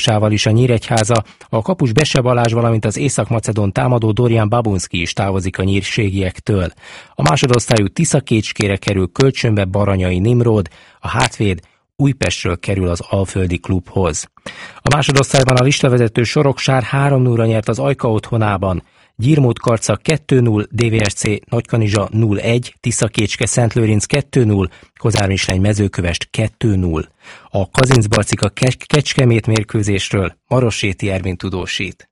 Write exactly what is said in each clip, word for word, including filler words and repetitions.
sával is a Nyíregyháza, a kapus Bese Balázs, valamint az észak-macedón támadó Dorian Babunski is távozik a nyírségiektől. A másodosztályú Tiszakécskére kerül kölcsönbe Baranyai Nimród, a hátvéd Újpestről kerül az Alföldi klubhoz. A másodosztályban a listavezető Soroksár három nulla nyert az Ajka otthonában, Gyirmót Karca kettő null, dé vé es cé Nagykanizsa nulla egy, Tiszakécske Szentlőrinc kettő null, Kozármislány Mezőkövesd kettő null. A Kazincbarcika Kecskemét mérkőzésről Marosséti Ervin tudósít.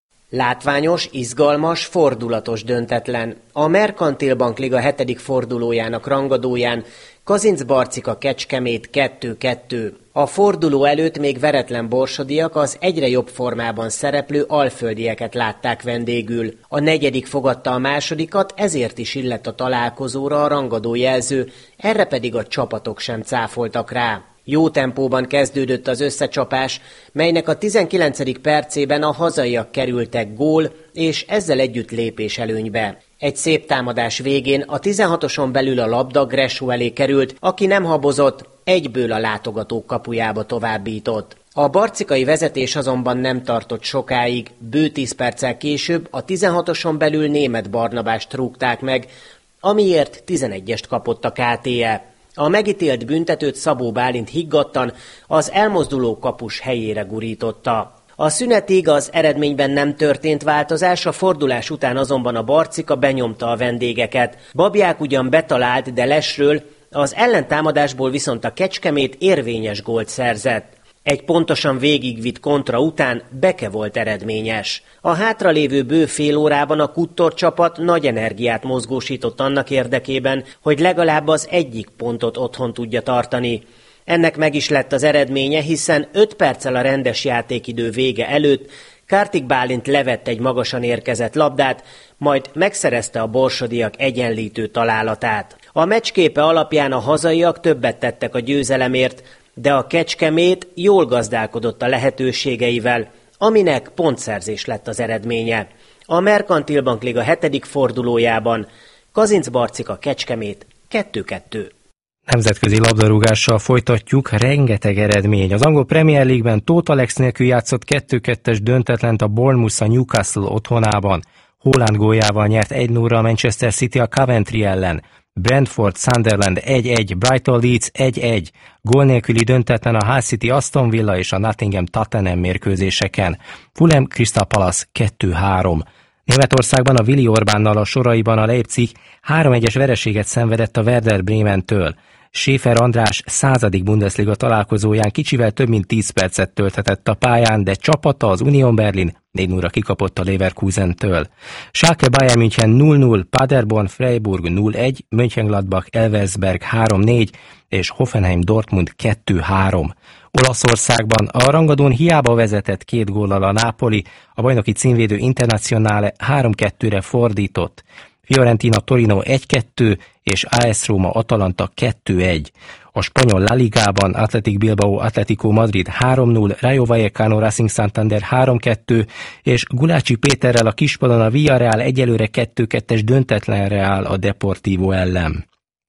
Látványos, izgalmas, fordulatos döntetlen. A Merkantil Bank Liga hetedik fordulójának rangadóján Kazincbarcika Kecskemét kettő kettő. A forduló előtt még veretlen borsodiak az egyre jobb formában szereplő alföldieket látták vendégül. A negyedik fogadta a másodikat, ezért is illett a találkozóra a rangadó jelző, erre pedig a csapatok sem cáfoltak rá. Jó tempóban kezdődött az összecsapás, melynek a tizenkilencedik percében a hazaiak kerültek gól, és ezzel együtt lépés előnybe. Egy szép támadás végén a tizenhatoson belül a labda Gressó elé került, aki nem habozott, egyből a látogatók kapujába továbbított. A barcikai vezetés azonban nem tartott sokáig, bő tíz perccel később a tizenhatoson belül Németh Barnabást rúgták meg, amiért tizenegyest kapott a ká té é. A megítélt büntetőt Szabó Bálint higgadtan az elmozduló kapus helyére gurította. A szünetig az eredményben nem történt változás, a fordulás után azonban a Barcika benyomta a vendégeket. Babják ugyan betalált, de lesről, az ellentámadásból viszont a Kecskemét érvényes gólt szerzett. Egy pontosan végigvitt kontra után Beke volt eredményes. A hátralévő bő fél órában a Kuttor csapat nagy energiát mozgósított annak érdekében, hogy legalább az egyik pontot otthon tudja tartani. Ennek meg is lett az eredménye, hiszen öt perccel a rendes játékidő vége előtt Kártik Bálint levett egy magasan érkezett labdát, majd megszerezte a borsodiak egyenlítő találatát. A meccsképe alapján a hazaiak többet tettek a győzelemért, de a Kecskemét jól gazdálkodott a lehetőségeivel, aminek pontszerzés lett az eredménye. A Merkantil Bank Liga hetedik fordulójában Kazincbarcika Kecskemét kettő kettő. Nemzetközi labdarúgással folytatjuk, rengeteg eredmény. Az angol Premier League-ben Tóth Alex nélkül játszott kettő kettes döntetlent a Bournemouth a Newcastle otthonában. Haaland góljával nyert egy nulla a Manchester City a Coventry ellen. Brentford Sunderland egy egy, Brighton Leeds egy egy, gól nélküli döntetlen a Hull City Aston Villa és a Nottingham Tottenham mérkőzéseken. Fulham Crystal Palace kettő három. Németországban a Willi Orbánnal a soraiban a Leipzig három egyes vereséget szenvedett a Werder Brementől. Schäfer András századik Bundesliga találkozóján kicsivel több mint tíz percet tölthetett a pályán, de csapata az Union Berlin négy nulla kikapott a Leverkusentől. Schalke Bayern München nulla nulla, Paderborn Freiburg nulla egy, Mönchengladbach Elversberg három négy és Hoffenheim Dortmund kettő három. Olaszországban a rangadón hiába vezetett két góllal a Napoli, a bajnoki címvédő Internazionale három kettőre fordított. Fiorentina Torino egy kettő és á es Roma Atalanta kettő egy. A spanyol La Ligában Athletic Bilbao Atletico Madrid három nulla, Rayo Vallecano Racing Santander három kettő, és Gulácsi Péterrel a kispadon a Villarreal egyelőre kettő kettes döntetlenre áll a Deportivo ellen.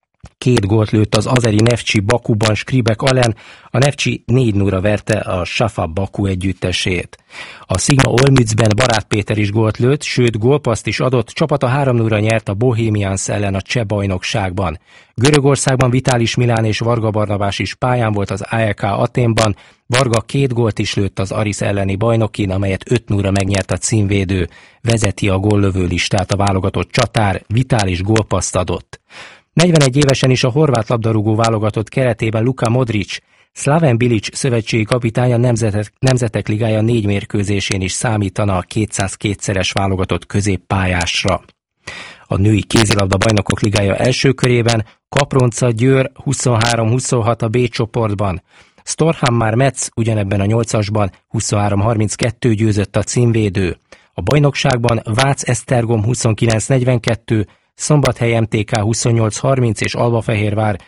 Két gólt lőtt az azeri Neftchi Bakuban Skripek ellen, a Neftchi négy nulla verte a Safa Baku együttesét. A Sigma Olmützben Barát Péter is gólt lőtt, sőt gólpasszt is adott, csapata három nulla nyert a Bohemians ellen a cseh bajnokságban. Görögországban Vitális Milán és Varga Barnabás is pályán volt az á e ká Athénban, Varga két gólt is lőtt az Aris elleni bajnokin, amelyet öt nulla megnyert a címvédő. Vezeti a góllövő listát a válogatott csatár, Vitális gólpasszt adott. negyvenegy évesen is a horvát labdarúgó válogatott keretében Luka Modric, Slaven Bilic szövetségi kapitánya nemzetek, nemzetek ligája négy mérkőzésén is számítana a kétszázkétszeres válogatott középpályásra. A női kézilabda bajnokok ligája első körében Kapronca Győr huszonhárom huszonhat a B csoportban. Storhammar Metz ugyanebben a nyolcasban huszonhárom harminckettő győzött a címvédő. A bajnokságban Vác Esztergom huszonkilenc negyvenkettő, Szombathely em té ká huszonnyolc harminc és Albafehérvár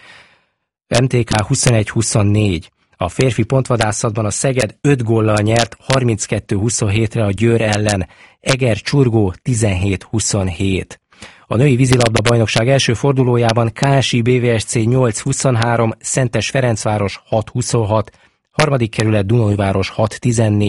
em té ká huszonegy huszonnégy. A férfi pontvadászatban a Szeged öt góllal nyert harminckettő huszonhétre a Győr ellen, Eger Csurgó tizenhét huszonhét. A női vízilabda bajnokság első fordulójában ká es i bé vé es cé nyolc huszonhárom, Szentes Ferencváros hat huszonhat, Harmadik kerület Dunajváros hat tizennégy,